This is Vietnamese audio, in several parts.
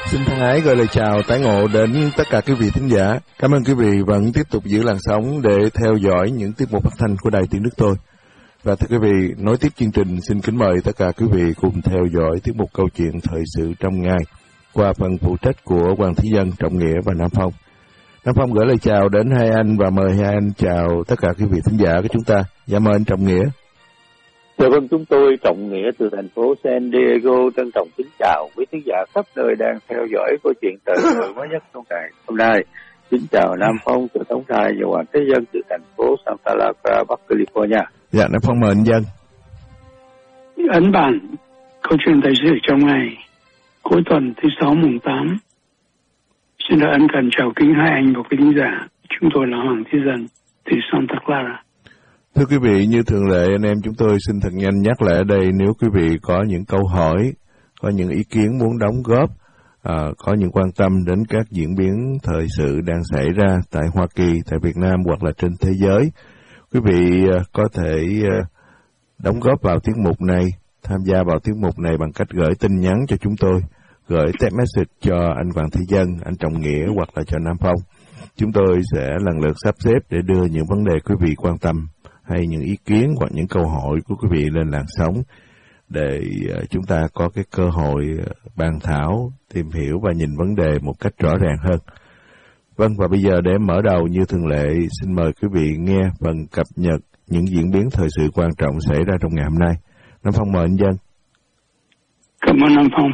Xin thân ái gửi lời chào tái ngộ đến tất cả quý vị thính giả. Cảm ơn quý vị vẫn tiếp tục giữ làn sóng để theo dõi những tiết mục phát thanh của Đài Tiếng Đức tôi. Và thưa quý vị, nối tiếp chương trình, xin kính mời tất cả quý vị cùng theo dõi tiết mục câu chuyện thời sự trong ngày qua phần phụ trách của Hoàng Thí Dân, Trọng Nghĩa và Nam Phong. Nam Phong gửi lời chào đến hai anh và mời hai anh chào tất cả quý vị thính giả của chúng ta. Dạ mời anh Trọng Nghĩa. Dạ vâng, chúng tôi Trọng Nghĩa từ thành phố San Diego trân trọng kính chào quý khán giả khắp nơi đang theo dõi câu chuyện thời sự mới nhất trong ngày hôm nay. Kính chào Nam Phong từ Tổng Đài và Hoàng Thế Dân từ thành phố Santa Barbara, Bắc California. Dạ, Nam Phong mời anh Dân. Ấn bản câu chuyện thời sự trong ngày cuối tuần thứ 6 mùng 8. Xin được ân cần chào kính hai anh và quý khán giả. Chúng tôi là Hoàng Thế Dân từ Santa Clara. Thưa quý vị, như thường lệ, anh em chúng tôi xin thật nhanh nhắc lại ở đây, nếu quý vị có những câu hỏi, có những ý kiến muốn đóng góp, có những quan tâm đến các diễn biến thời sự đang xảy ra tại Hoa Kỳ, tại Việt Nam hoặc là trên thế giới, quý vị có thể đóng góp vào tiết mục này, tham gia vào tiết mục này bằng cách gửi tin nhắn cho chúng tôi, gửi text message cho anh Hoàng Thị Dân, anh Trọng Nghĩa hoặc là cho Nam Phong. Chúng tôi sẽ lần lượt sắp xếp để đưa những vấn đề quý vị quan tâm hay những ý kiến hoặc những câu hỏi của quý vị lên làn sóng để chúng ta có cái cơ hội bàn thảo, tìm hiểu và nhìn vấn đề một cách rõ ràng hơn. Vâng, và bây giờ để mở đầu như thường lệ, xin mời quý vị nghe phần cập nhật những diễn biến thời sự quan trọng xảy ra trong ngày hôm nay. Nam Phong mời anh Dân. Cảm ơn Nam Phong.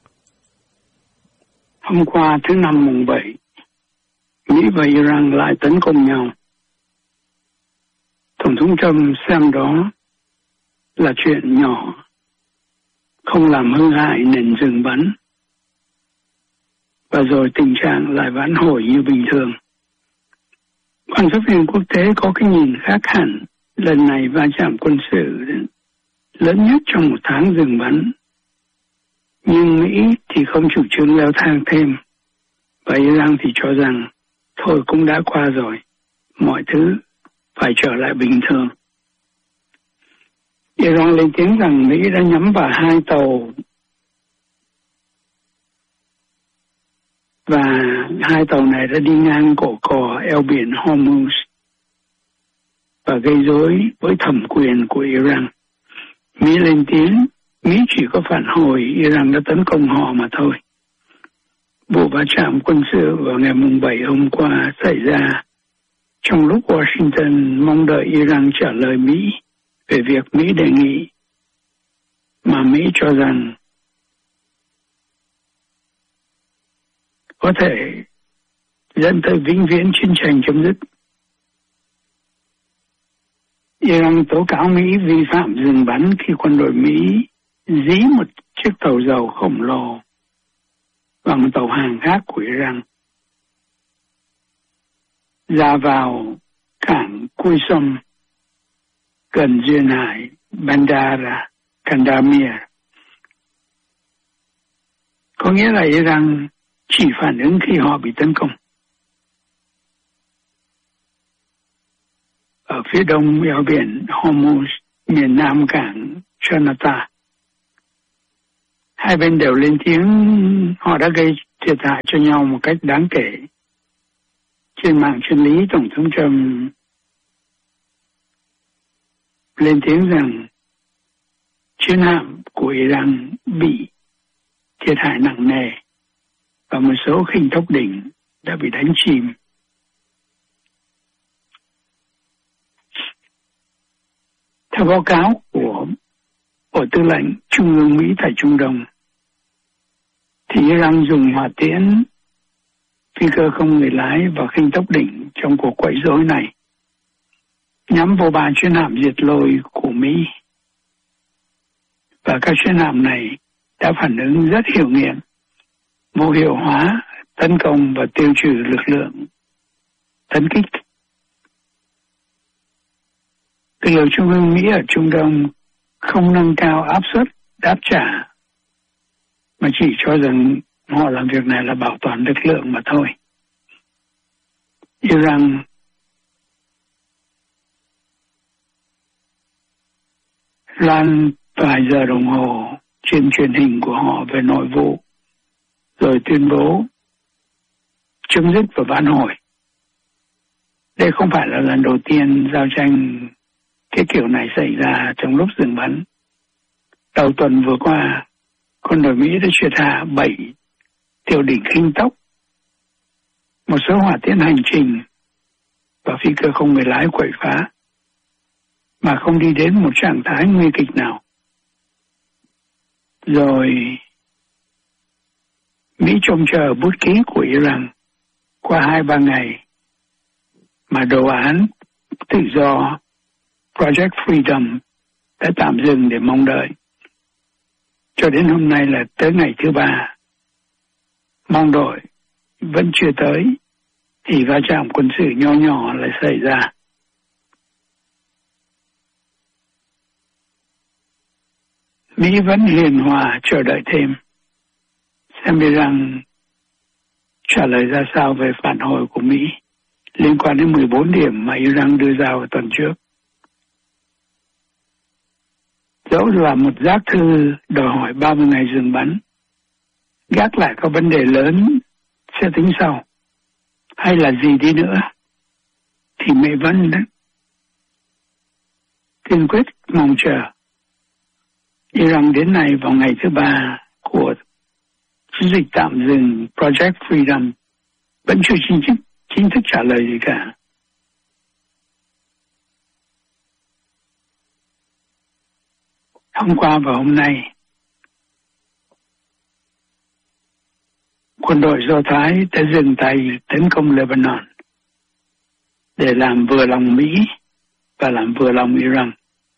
Hôm qua thứ Năm mùng 7, Mỹ và Iran lại tấn công nhau. Tổng thống Trump xem đó là chuyện nhỏ, không làm hư hại nền dừng bắn. Và rồi tình trạng lại vãn hồi như bình thường. Quan sát viên quốc tế có cái nhìn khác hẳn. Lần này va chạm quân sự lớn nhất trong một tháng dừng bắn. Nhưng Mỹ thì không chủ trương leo thang thêm. Và Iran thì cho rằng thôi cũng đã qua rồi, mọi thứ phải trở lại bình thường. Iran lên tiếng rằng Mỹ đã nhắm vào 2 tàu và 2 tàu này đã đi ngang cổ cò eo biển Hormuz và gây rối với thẩm quyền của Iran. Mỹ lên tiếng Mỹ chỉ có phản hồi Iran đã tấn công họ mà thôi. Vụ va chạm quân sự vào ngày mùng 7 hôm qua xảy ra trong lúc Washington mong đợi Iran trả lời Mỹ về việc Mỹ đề nghị, mà Mỹ cho rằng có thể dẫn tới vĩnh viễn chiến tranh chấm dứt. Iran tố cáo Mỹ vi phạm dừng bắn khi quân đội Mỹ dí một chiếc tàu dầu khổng lồ và một tàu hàng khác của Iran ra vào cảng Qusum gần duyên hải Bandar Kandamir. Có nghĩa là Iran chỉ phản ứng khi họ bị tấn công. Ở phía đông eo biển Hormuz, miền nam cảng Chanata, hai bên đều lên tiếng họ đã gây thiệt hại cho nhau một cách đáng kể. Trên mạng chân lý, Tổng thống Trump lên tiếng rằng chiến hạm của Iran bị thiệt hại nặng nề và một số khinh tốc đỉnh đã bị đánh chìm. Theo báo cáo của Bộ Tư lệnh Trung ương Mỹ tại Trung Đông, thì Iran dùng hỏa tiễn, phi cơ không người lái và khinh tốc đỉnh trong cuộc quấy rối này, nhắm vào 3 chuyến hạm diệt lôi của Mỹ. Và các chuyến hạm này đã phản ứng rất hiệu nghiệm, vô hiệu hóa, tấn công và tiêu trừ lực lượng tấn kích. Lực lượng Trung ương Mỹ ở Trung Đông không nâng cao áp suất đáp trả, mà chỉ cho rằng họ làm việc này là bảo toàn lực lượng mà thôi. Iran loan vài giờ đồng hồ trên truyền hình của họ về nội vụ rồi tuyên bố chấm dứt và vãn hồi. Đây không phải là lần đầu tiên giao tranh cái kiểu này xảy ra trong lúc dừng bắn. Đầu tuần vừa qua, quân đội Mỹ đã triệt hạ 7 tiểu đỉnh khinh tốc, một số hỏa tiễn hành trình và phi cơ không người lái quậy phá, mà không đi đến một trạng thái nguy kịch nào. Rồi Mỹ trông chờ bút ký của Iran qua 2-3 ngày mà đồ án tự do Project Freedom đã tạm dừng để mong đợi. Cho đến hôm nay là tới ngày thứ 3, mong đợi vẫn chưa tới, thì va chạm quân sự nho nhỏ lại xảy ra. Mỹ vẫn hiền hòa chờ đợi thêm, xem Iran trả lời ra sao về phản hồi của Mỹ liên quan đến 14 điểm mà Iran đưa ra vào tuần trước. Dẫu là một giác thư đòi hỏi 30 ngày dừng bắn, gác lại các vấn đề lớn sẽ tính sau, hay là gì đi nữa, thì Mỹ vẫn kiên quyết mong chờ Iran đến nay vào ngày thứ 3 của chiến dịch tạm dừng Project Freedom vẫn chưa chính thức trả lời gì cả. Hôm qua và hôm nay, quân đội Do Thái đã dừng tay tấn công Lebanon để làm vừa lòng Mỹ và làm vừa lòng Iran.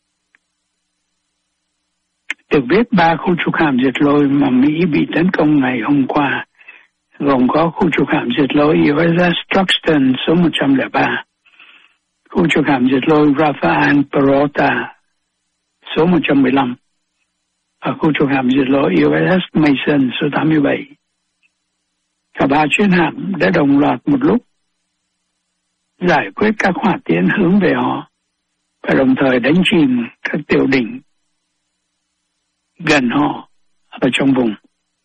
Được biết 3 khu trục hạm diệt lôi mà Mỹ bị tấn công ngày hôm qua gồm có khu trục hạm diệt lôi USS Truxtun số 103, khu trục hạm diệt lôi Rafael Peralta số 115 và khu trục hạm diệt lôi USS Mason số 87. Cả 3 chuyến hạm đã đồng loạt một lúc giải quyết các hỏa tiễn hướng về họ và đồng thời đánh chìm các tiểu đỉnh gần họ ở trong vùng.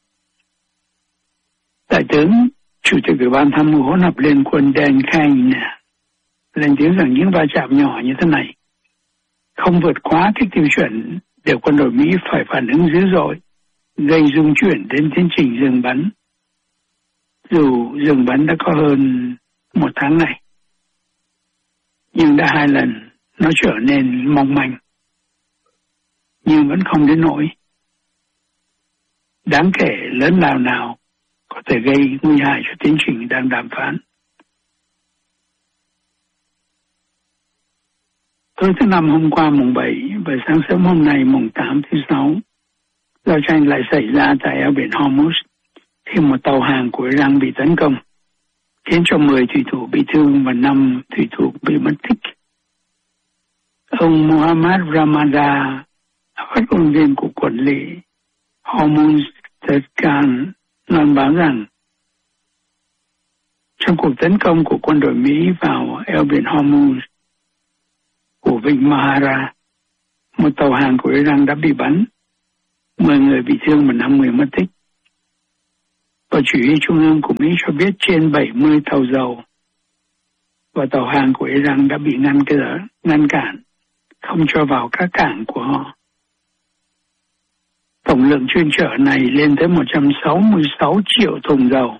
Đại tướng Chủ tịch Ủy ban Tham mưu hỗn hợp Liên quân Dan Khang lên tiếng rằng những va chạm nhỏ như thế này không vượt quá cái tiêu chuẩn để quân đội Mỹ phải phản ứng dữ dội, gây rung chuyển đến tiến trình dừng bắn. Dù dừng bắn đã có hơn 1 tháng này, nhưng đã 2 lần nó trở nên mong manh, nhưng vẫn không đến nỗi đáng kể lớn lao nào có thể gây nguy hại cho tiến trình đang đàm phán. Tối thứ Năm hôm qua mùng 7 và sáng sớm hôm nay mùng 8 thứ 6, giao tranh lại xảy ra tại eo biển Hormuz khi một tàu hàng của Iran bị tấn công, khiến cho 10 thủy thủ bị thương và 5 thủy thủ bị mất tích. Ông Mohammad Ramada, phát ngôn viên của quản lý Hormuz Khan, loan báo rằng trong cuộc tấn công của quân đội Mỹ vào eo biển Hormuz của vịnh Mahara, một tàu hàng của Iran đã bị bắn, 10 người bị thương và 5 người mất tích. Bộ Chỉ huy Trung ương của Mỹ cho biết trên 70 tàu dầu và tàu hàng của Iran đã bị ngăn cản, không cho vào các cảng của họ. Tổng lượng chuyên chở này lên tới 166 triệu thùng dầu,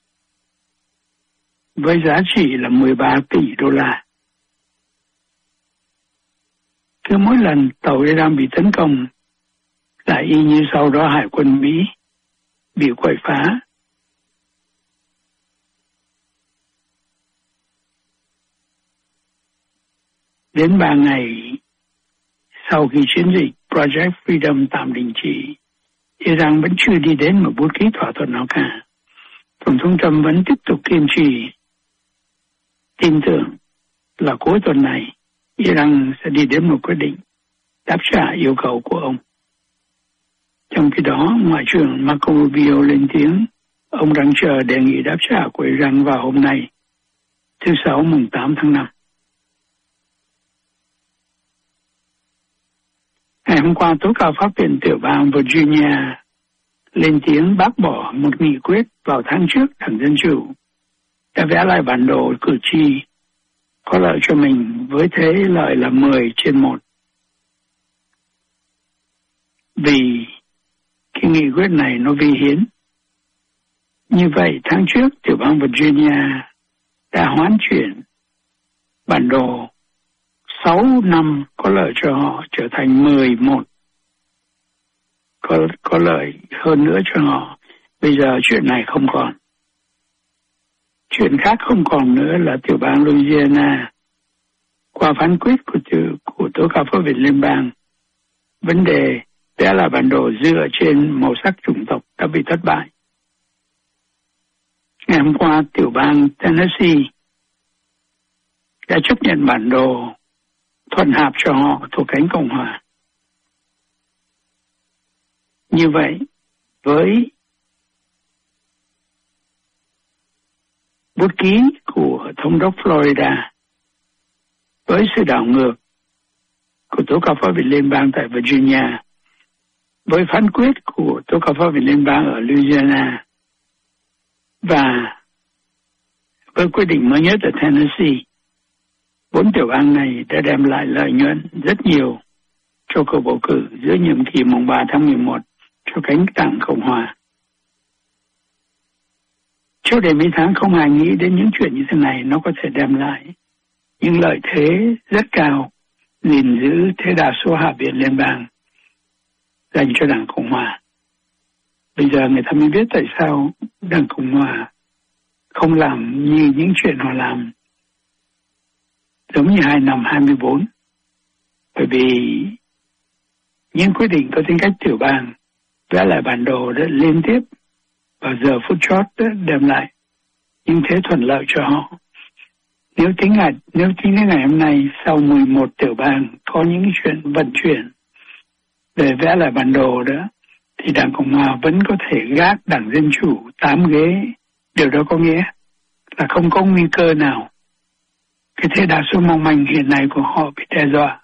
với giá trị là 13 tỷ đô la. Cứ mỗi lần tàu Iran bị tấn công, lại y như sau đó hải quân Mỹ bị quậy phá. Đến 3 ngày sau khi chiến dịch Project Freedom tạm đình chỉ, Iran vẫn chưa đi đến một bút ký thỏa thuận nào cả. Tổng thống Trump vẫn tiếp tục kiên trì, tin tưởng là cuối tuần này Iran sẽ đi đến một quyết định đáp trả yêu cầu của ông. Trong khi đó, Ngoại trưởng Marco Rubio lên tiếng, ông đang chờ đề nghị đáp trả của Iran vào hôm nay, thứ Sáu mùng 8 tháng 5. Ngày hôm qua, tố cáo pháp viện tiểu bang Virginia lên tiếng bác bỏ một nghị quyết vào tháng trước Đảng Dân Chủ đã vẽ lại bản đồ cử tri có lợi cho mình với thế lợi là 10/1. Vì cái nghị quyết này nó vi hiến. Như vậy, tháng trước, tiểu bang Virginia đã hoán chuyển bản đồ 6 năm có lợi cho họ trở thành 11 có lợi hơn nữa cho họ. Bây giờ chuyện này không còn. Chuyện khác không còn nữa là tiểu bang Louisiana qua phán quyết của Tố cáo Pháp viện Liên bang, vấn đề vẽ là bản đồ dựa trên màu sắc chủng tộc đã bị thất bại. Ngày hôm qua, tiểu bang Tennessee đã chấp nhận bản đồ thuận hạp cho họ thuộc cánh Cộng hòa. Như vậy, với bút ký của thống đốc Florida, với sự đảo ngược của Tố cáo Pháp viện Liên bang tại Virginia, với phán quyết của Tố cáo Pháp viện Liên bang ở Louisiana, và với quyết định mới nhất ở Tennessee, 4 tiểu bang này đã đem lại lợi nhuận rất nhiều cho cuộc bầu cử giữa nhiệm kỳ mùng 3 tháng 11 cho cánh đảng Cộng hòa. Trước đây mấy tháng không ai nghĩ đến những chuyện như thế này nó có thể đem lại những lợi thế rất cao gìn giữ thế đa số Hạ viện Liên bang dành cho đảng Cộng hòa. Bây giờ người ta mới biết tại sao đảng Cộng hòa không làm như những chuyện họ làm giống như 2 năm 24. Bởi vì những quyết định có tính cách tiểu bang vẽ lại bản đồ đã liên tiếp vào giờ phút chót đem lại những thế thuận lợi cho họ. Nếu tính đến ngày hôm nay, sau 11 tiểu bang có những chuyện vận chuyển để vẽ lại bản đồ đó, thì đảng Cộng hòa vẫn có thể gác đảng Dân Chủ 8 ghế. Điều đó có nghĩa là không có nguy cơ nào cái thế đa số mong manh hiện nay của họ bị đe dọa.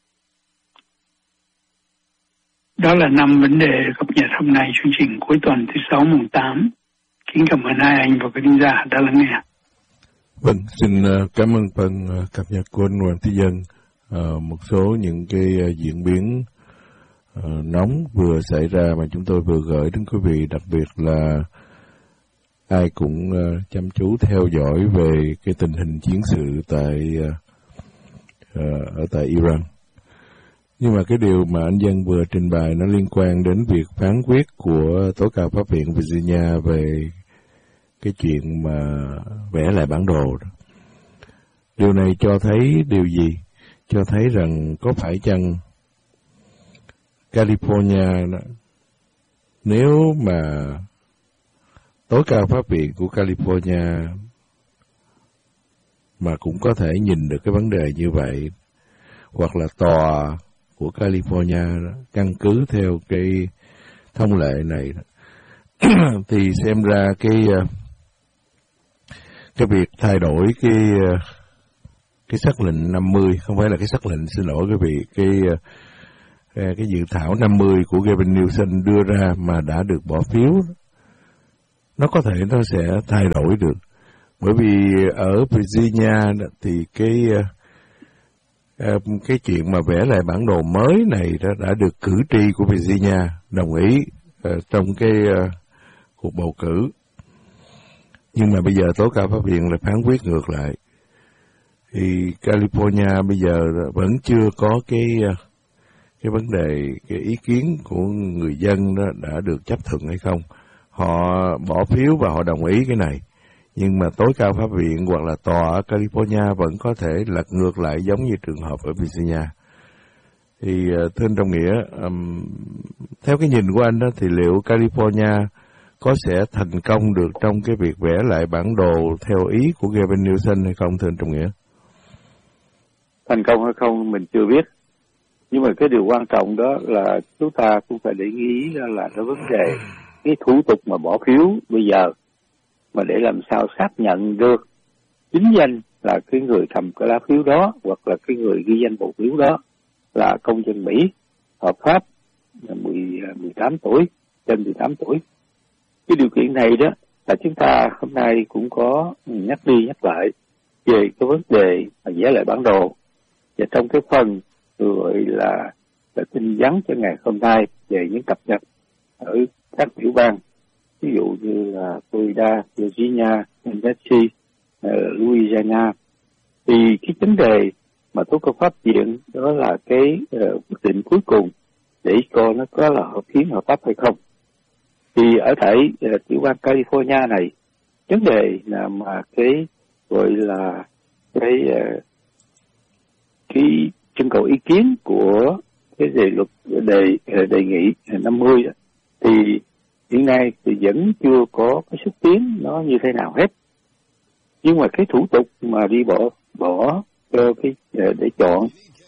Đó là 5 vấn đề cập nhật hôm nay, chương trình cuối tuần thứ 6 mùng 8. Kính cảm ơn hai anh và quý khán giả đã lắng nghe. Vâng, xin cảm ơn phần cập nhật của anh Hoàng Thế Dân. Một số những cái diễn biến nóng vừa xảy ra mà chúng tôi vừa gửi đến quý vị, đặc biệt là ai cũng chăm chú theo dõi về cái tình hình chiến sự ở tại Iran. Nhưng mà cái điều mà anh Dân vừa trình bày nó liên quan đến việc phán quyết của Tố cáo Pháp viện Virginia về cái chuyện mà vẽ lại bản đồ đó. Điều này cho thấy điều gì? Cho thấy rằng có phải chăng California đó, nếu mà tối cao pháp viện của California mà cũng có thể nhìn được cái vấn đề như vậy, hoặc là tòa của California đó, căn cứ theo cái thông lệ này đó, thì xem ra cái việc thay đổi cái sắc lệnh 50, không phải là cái sắc lệnh, xin lỗi quý vị, cái dự thảo 50 của Gavin Newsom đưa ra mà đã được bỏ phiếu, nó có thể nó sẽ thay đổi được. Bởi vì ở Virginia thì cái chuyện mà vẽ lại bản đồ mới này đã được cử tri của Virginia đồng ý trong cái cuộc bầu cử. Nhưng mà bây giờ tố cáo pháp viện lại phán quyết ngược lại. Thì California bây giờ vẫn chưa có cái vấn đề, cái ý kiến của người dân đó đã được chấp thuận hay không. Họ bỏ phiếu và họ đồng ý cái này. Nhưng mà tối cao pháp viện hoặc là tòa ở California vẫn có thể lật ngược lại giống như trường hợp ở Virginia. Thì thưa anh Trọng Nghĩa, theo cái nhìn của anh đó, thì liệu California có sẽ thành công được trong cái việc vẽ lại bản đồ theo ý của Gavin Newsom hay không, thưa anh Trọng Nghĩa? Thành công hay không mình chưa biết. Nhưng mà cái điều quan trọng đó là chúng ta cũng phải để ý là cái vấn đề, cái thủ tục mà bỏ phiếu bây giờ, mà để làm sao xác nhận được chính danh là cái người cầm cái lá phiếu đó, hoặc là cái người ghi danh bộ phiếu đó là công dân Mỹ hợp pháp, 18 tuổi, trên 18 tuổi. Cái điều kiện này đó là chúng ta hôm nay cũng có nhắc đi nhắc lại về cái vấn đề mà vẽ lại bản đồ. Và trong cái phần gọi là tin nhắn cho ngày hôm nay về những cập nhật ở các tiểu bang, ví dụ như là Florida, Virginia, Tennessee, Louisiana, thì cái vấn đề mà tố cáo pháp viện đó là cái quyết định cuối cùng để coi nó có là hợp hiến hợp pháp hay không. Thì ở tại tiểu bang California này, vấn đề là mà cái gọi là cái trưng cầu ý kiến của cái luật đề nghị 50 đó, thì hiện nay thì vẫn chưa có cái xúc tiến nó như thế nào hết. Nhưng mà cái thủ tục mà đi bỏ cho cái để chọn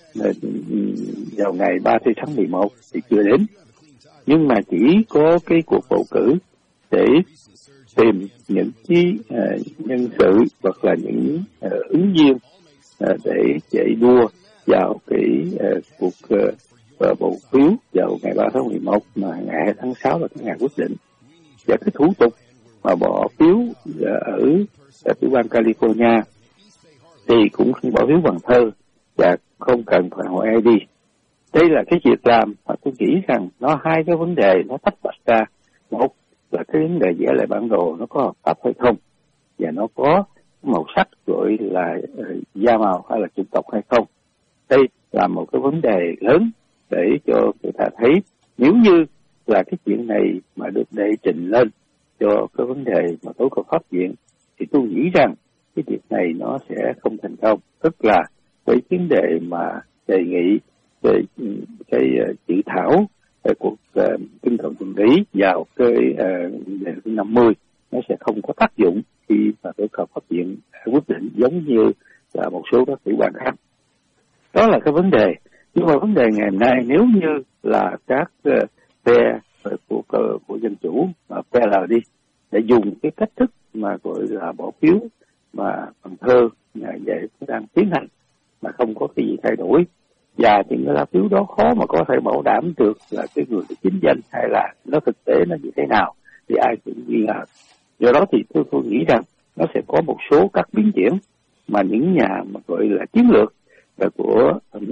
vào ngày 30 tháng 11 thì chưa đến. Nhưng mà chỉ có cái cuộc bầu cử để tìm những cái nhân sự hoặc là những ứng viên để chạy đua vào cái cuộc bầu phiếu vào ngày 3 tháng 11 mà ngày 2 tháng 6 là cái ngày quyết định. Và cái thủ tục mà bỏ phiếu ở tiểu bang California thì cũng không bỏ phiếu bằng thơ và không cần phải hỏi ID. Đây là cái việc làm mà tôi nghĩ rằng nó hai cái vấn đề nó tách bạch ra. Một là cái vấn đề vẽ lại bản đồ nó có hợp pháp hay không, và nó có màu sắc gọi là da màu hay là chủng tộc hay không. Đây là một cái vấn đề lớn để cho người ta thấy nếu như là cái chuyện này mà được đệ trình lên cho cái vấn đề mà tố cáo pháp viện thì tôi nghĩ rằng cái việc này nó sẽ không thành công. Tức là cái vấn đề mà đề nghị về cái dự thảo cuộc trưng cầu dân lý vào cái đề 50 nó sẽ không có tác dụng khi mà tố cáo pháp viện quyết định giống như là một số các tiểu bang khác. Đó là cái vấn đề. Nhưng mà vấn đề ngày hôm nay nếu như là các phe của dân chủ phe là đi để dùng cái cách thức mà gọi là bỏ phiếu mà bằng thơ về đang tiến hành mà không có cái gì thay đổi, và những cái lá phiếu đó khó mà có thể bảo đảm được là cái người chính danh hay là nó thực tế nó như thế nào thì ai cũng nghi ngờ. Do đó thì tôi nghĩ rằng nó sẽ có một số các biến chuyển mà những nhà mà gọi là chiến lược của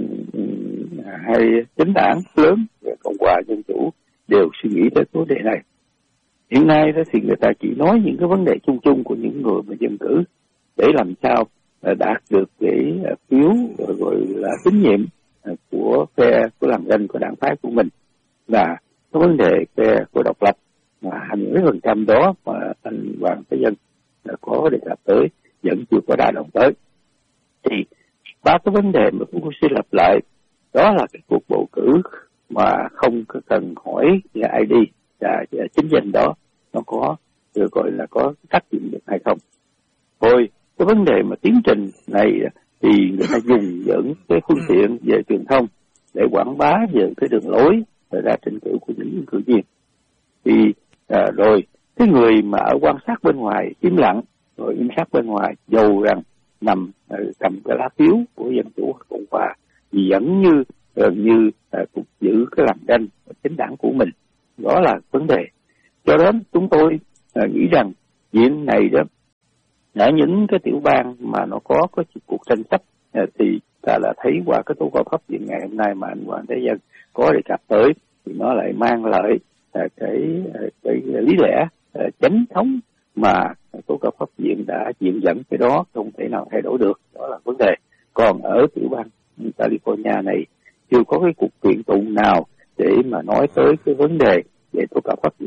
hai chính đảng lớn Cộng hòa Dân chủ đều suy nghĩ tới vấn đề này. Hiện nay đó thì người ta chỉ nói những cái vấn đề chung chung của những người mà dân cử để làm sao đạt được cái phiếu gọi là tín nhiệm của phe của làng dân của đảng phái của mình, là cái vấn đề phe của độc lập mà 20% đó mà anh Hoàng Thế Dân đã có đề cập tới vẫn chưa có đả động tới. Thì ba cái vấn đề mà cũng xin lặp lại đó là cái cuộc bầu cử mà không cần hỏi ID và chính danh đó nó có được gọi là có tác dụng được hay không. Rồi cái vấn đề mà tiến trình này thì người ta dùng những cái phương tiện về truyền thông để quảng bá về cái đường lối ra tranh cử của những cử viên. Thì rồi cái người mà ở quan sát bên ngoài im lặng rồi im sát bên ngoài dầu rằng nằm cầm cái lá phiếu của Dân chủ Cộng hòa thì vẫn như cục giữ cái làn danh chính đảng của mình. Đó là vấn đề. Do đó chúng tôi nghĩ rằng chuyện này đó ở những cái tiểu bang mà nó có cuộc tranh chấp thì ta đã thấy qua cái tố cáo pháp viện ngày hôm nay mà anh Hoàng Thế Dân có đề cập tới thì nó lại mang lại cái lý lẽ chánh thống mà tố cáo pháp viện đã diện dẫn, cái đó không thể nào thay đổi được. Đó là vấn đề. Còn ở tiểu bang California này chưa có cái cuộc kiện tụng nào để mà nói tới cái vấn đề về tố cáo pháp